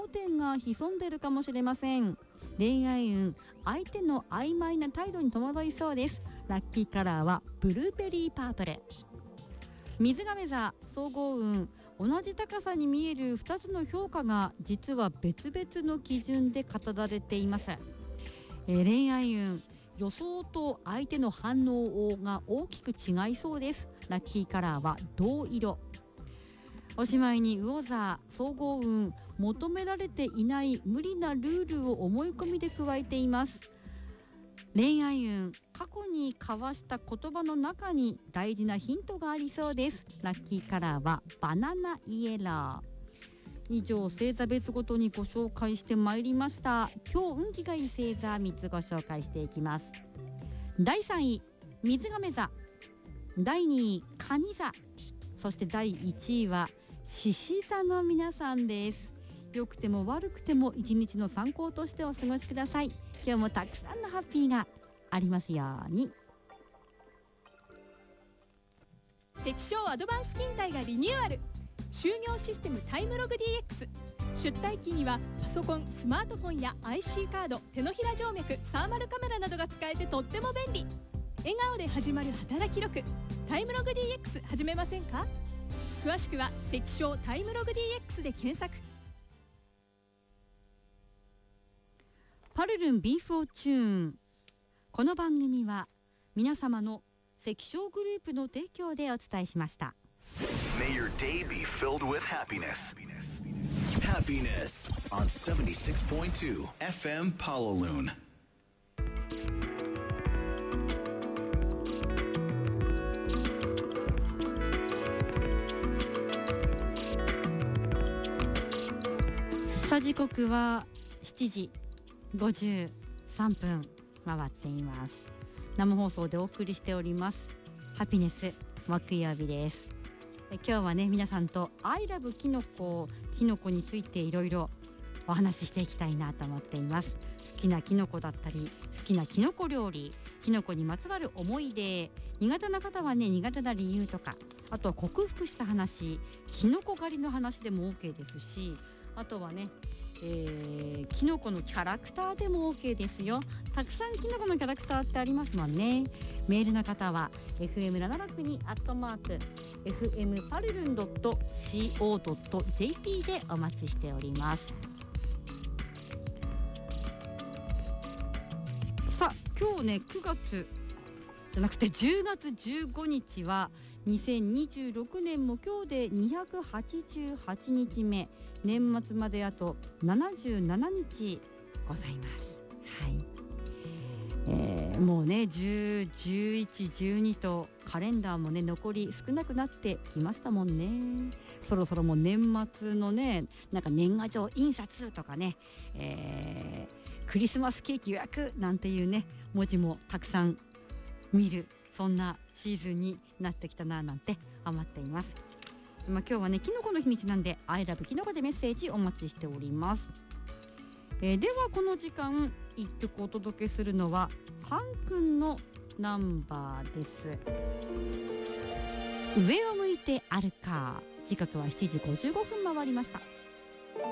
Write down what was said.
盲点が潜んでいるかもしれません。恋愛運、相手の曖昧な態度に戸惑いそうです。ラッキーカラーはブルーベリーパープル。水亀座、総合運、同じ高さに見える2つの評価が実は別々の基準で語られています。恋愛運、予想と相手の反応が大きく違いそうです。ラッキーカラーは銅色。おしまいに魚座、総合運、求められていない無理なルールを思い込みで加えています。恋愛運、過去に交わした言葉の中に大事なヒントがありそうです。ラッキーカラーはバナナイエロー。以上、星座別ごとにご紹介してまいりました。今日運気がいい星座3つご紹介していきます。第3位水亀座、第2位蟹座、そして第1位は獅子座の皆さんです。良くても悪くても一日の参考としてお過ごしください。今日もたくさんのハッピーがありますように。 関証アドバンス勤怠がリニューアル。就業システムタイムログ DX。 出退勤にはパソコン、スマートフォンや IC カード、手のひら静脈、サーマルカメラなどが使えてとっても便利。笑顔で始まる働き力、タイムログ DX 始めませんか？詳しくは関証タイムログ DX で検索。 パルルン B フォーチューン。この番組は皆様の関証グループの提供でお伝えしました。 May your day be filled with happiness. Happiness on 76.2 FM Palaloon. さあ時刻は7時53分回っています。生放送でお送りしておりますハピネス木曜日です。今日はね、皆さんとアイラブキノコについていろいろお話ししていきたいなと思っています。好きなキノコだったり、好きなキノコ料理、キノコにまつわる思い出、苦手な方はね、苦手な理由とか、あとは克服した話、キノコ狩りの話でも OK ですし、あとはね、キノコのキャラクターでも OK ですよ。たくさんキノコのキャラクターってありますもんね。メールの方は fm762@fmpalulun.co.jp でお待ちしております。さあ今日ね、9月じゃなくて10月15日は2026年も今日で288日目、年末まであと77日ございます。はい、もうね10、11、12とカレンダーもね残り少なくなってきましたもんね。そろそろもう年末のね、なんか年賀状印刷とかね、クリスマスケーキ予約なんていうね文字もたくさん見る、そんなシーズンになってきたななんて思っています。今日はねキノコの日にちなんで I love キノコでメッセージお待ちしております。ではこの時間1曲お届けするのはハン君のナンバーです。上を向いて歩か。時刻は7時55分回りました。